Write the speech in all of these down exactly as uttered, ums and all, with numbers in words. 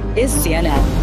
is C N N.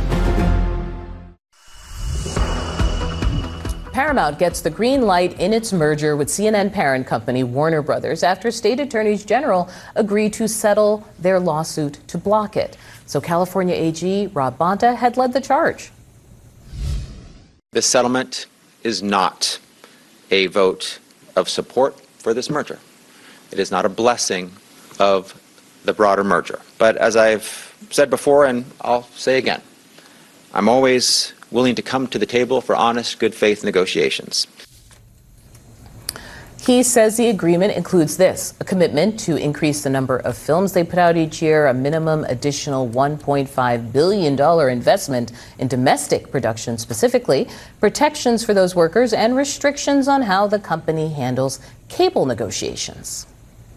Paramount gets the green light in its merger with C N N parent company Warner Brothers after state attorneys general agreed to settle their lawsuit to block it. So California A G Rob Bonta had led the charge. This settlement is not a vote of support for this merger. It is not a blessing of the broader merger. But as I've said before, and I'll say again, I'm always willing to come to the table for honest, good faith negotiations. He says the agreement includes this: a commitment to increase the number of films they put out each year, a minimum additional one point five billion dollars investment in domestic production specifically, protections for those workers, and restrictions on how the company handles cable negotiations.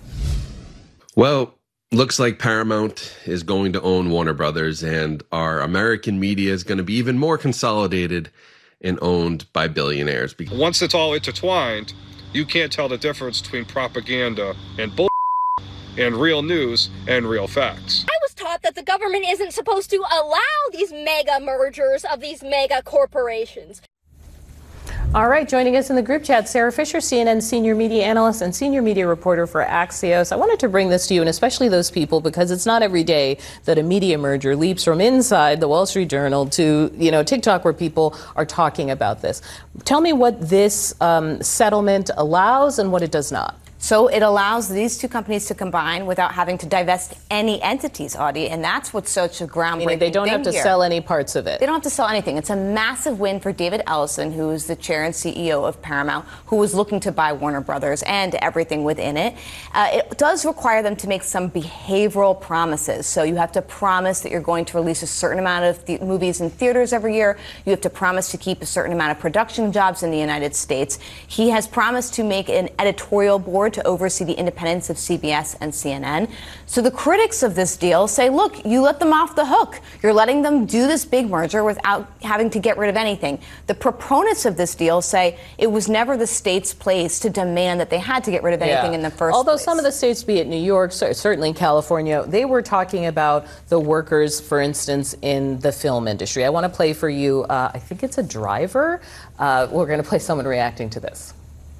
Well, looks like Paramount is going to own Warner Brothers, and our American media is going to be even more consolidated and owned by billionaires. Once it's all intertwined, you can't tell the difference between propaganda and bull and real news and real facts. I was taught that the government isn't supposed to allow these mega mergers of these mega corporations. All right, joining us in the group chat, Sarah Fisher, C N N senior media analyst and senior media reporter for Axios. I wanted to bring this to you, and especially those people, because it's not every day that a media merger leaps from inside the Wall Street Journal to, you know, TikTok, where people are talking about this. Tell me what this um, settlement allows and what it does not. So it allows these two companies to combine without having to divest any entities, Audie, and that's what's such a groundbreaking Meaning they don't thing have to here. sell any parts of it. They don't have to sell anything. It's a massive win for David Ellison, who is the chair and C E O of Paramount, who was looking to buy Warner Brothers and everything within it. Uh, it does require them to make some behavioral promises. So you have to promise that you're going to release a certain amount of the movies in theaters every year. You have to promise to keep a certain amount of production jobs in the United States. He has promised to make an editorial board to oversee the independence of C B S and C N N. So the critics of this deal say, look, you let them off the hook. You're letting them do this big merger without having to get rid of anything. The proponents of this deal say it was never the state's place to demand that they had to get rid of anything yeah. in the first Although place. some of the states, be it New York, certainly California, they were talking about the workers, for instance, in the film industry. I want to play for you, uh, I think it's a driver. Uh, we're going to play someone reacting to this.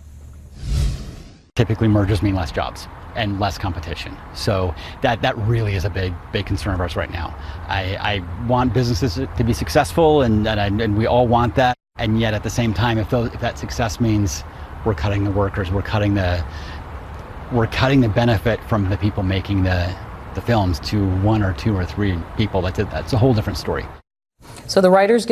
Typically, mergers mean less jobs and less competition. So that, that really is a big, big concern of ours right now. I, I want businesses to be successful, and, and, I, and we all want that. And yet, at the same time, if, those, if that success means we're cutting the workers, we're cutting the, we're cutting the benefit from the people making the, the films to one or two or three people, that's a, that's a whole different story. So the writers